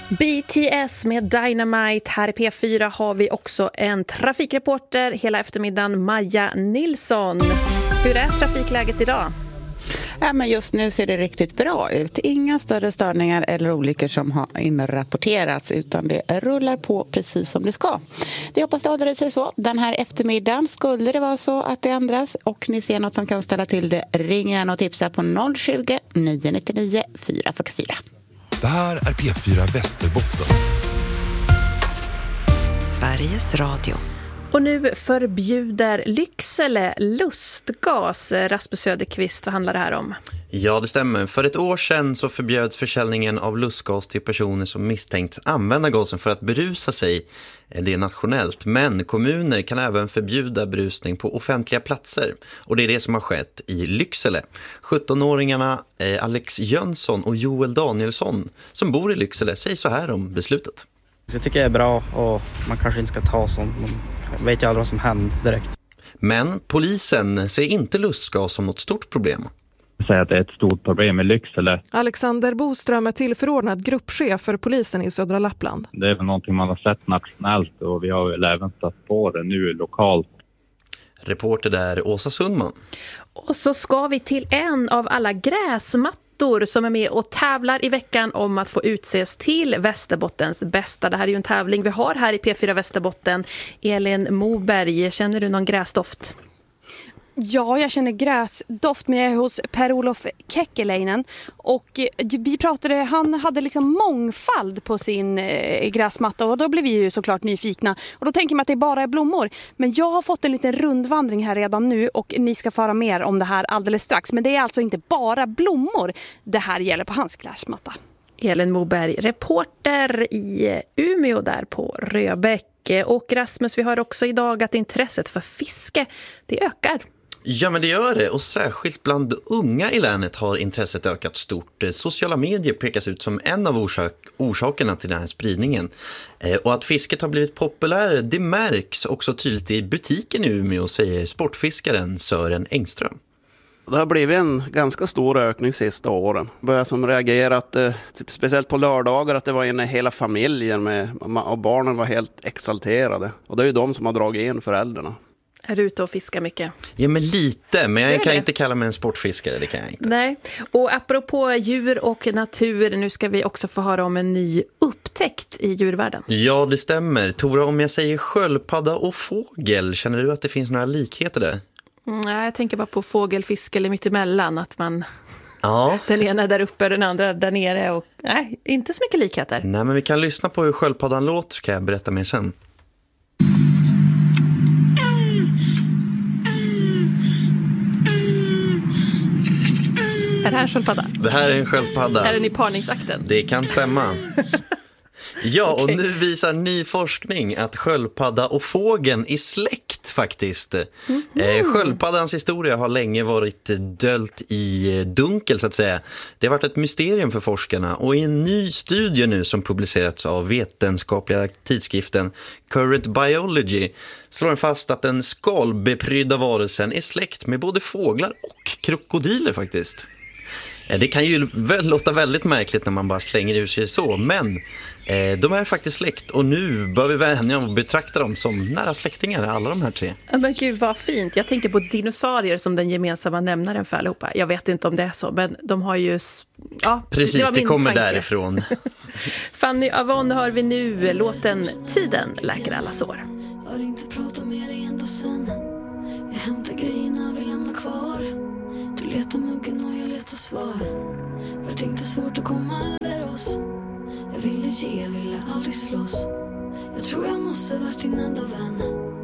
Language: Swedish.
BTS med Dynamite. Här i P4 har vi också en trafikreporter hela eftermiddagen, Maja Nilsson. Hur är trafikläget idag? Ja, men just nu ser det riktigt bra ut. Inga större störningar eller olyckor som har inrapporterats, utan det rullar på precis som det ska. Vi hoppas det håller sig så. Den här eftermiddagen skulle det vara så att det ändras och ni ser något som kan ställa till det, ring gärna och tipsa på 020 999 444. Det här är P4 Västerbotten. Sveriges Radio. Och nu förbjuder Lycksele lustgas. Rasmus Söderqvist, vad handlar det här om? Ja, det stämmer. För ett år sedan så förbjöds försäljningen av lustgas till personer som misstänks använda gasen för att berusa sig. Det är nationellt, men kommuner kan även förbjuda berusning på offentliga platser. Och det är det som har skett i Lycksele. 17-åringarna Alex Jönsson och Joel Danielsson som bor i Lycksele säger så här om beslutet. Jag tycker det är bra och man kanske inte ska ta sånt. Man vet ju aldrig vad som händer direkt. Men polisen ser inte lustgas som något stort problem. Jag säger att det är ett stort problem i Lycksele. Alexander Boström är tillförordnad gruppchef för polisen i södra Lappland. Det är väl någonting man har sett nationellt och vi har väl även stött på det nu lokalt. Reporter där Åsa Sundman. Och så ska vi till en av alla gräsmattor som är med och tävlar i veckan om att få utses till Västerbottens bästa. Det här är ju en tävling vi har här i P4 Västerbotten. Elin Moberg, känner du någon gräsdoft? Ja, jag känner gräsdoft, men jag är hos Per-Olof Kekkeläinen. Och vi pratade, han hade liksom mångfald på sin gräsmatta och då blev vi ju såklart nyfikna. Och då tänker man att det bara är blommor. Men jag har fått en liten rundvandring här redan nu och ni ska föra mer om det här alldeles strax. Men det är alltså inte bara blommor det här gäller på hans gräsmatta. Elin Moberg, reporter i Umeå där på Röbäck. Och Rasmus, vi har också idag att intresset för fiske, det ökar. Ja, men det gör det, och särskilt bland unga i länet har intresset ökat stort. Sociala medier pekas ut som en av orsakerna till den här spridningen. Och att fisket har blivit populär, det märks också tydligt i butiken i Umeå, säger sportfiskaren Sören Engström. Det har blivit en ganska stor ökning sista åren. Började som reagerat, speciellt på lördagar, att det var en hela familjen med, och barnen var helt exalterade. Och det är ju de som har dragit in föräldrarna. Är du ute och fiskar mycket? Ja, men lite. Men jag kan inte kalla mig en sportfiskare, det kan jag inte. Nej. Och apropå djur och natur, nu ska vi också få höra om en ny upptäckt i djurvärlden. Ja, det stämmer. Tora, om jag säger sköldpadda och fågel, känner du att det finns några likheter där? Nej, jag tänker bara på fågelfisk eller mittemellan, att man... Ja. Den ena där uppe och den andra där nere. Och, nej, inte så mycket likheter. Nej, men vi kan lyssna på hur sköldpaddan låter, så kan jag berätta mer sen. Är det här en sköldpadda? Det här är en sköldpadda. Är den i parningsakten? Det kan stämma. Ja, och nu visar ny forskning att sköldpadda och fågeln är släkt faktiskt. Sköldpaddans historia har länge varit dölt i dunkel så att säga. Det har varit ett mysterium för forskarna, och i en ny studie nu som publicerats av vetenskapliga tidskriften Current Biology slår den fast att den skalbeprydda varelsen är släkt med både fåglar och krokodiler faktiskt. Det kan ju låta väldigt märkligt när man bara slänger ur sig så, men de är faktiskt släkt, och nu bör vi vänja och betrakta dem som nära släktingar, alla de här tre. Men gud, vad fint. Jag tänker på dinosaurier som den gemensamma nämnaren för allihopa. Jag vet inte om det är så, men de har ju... Ja, precis, det kommer tanke därifrån. Fanny Avon hör vi nu, låten Tiden läker alla sår. Jag har inte pratat med dig ända sen. Jag hämtar grejerna, vi lämnar kvar. Du letar muggen och jag letar svar. Vart inte svårt att komma över oss. Jag ville ge, jag ville aldrig slåss. Jag tror jag måste varit din enda vän.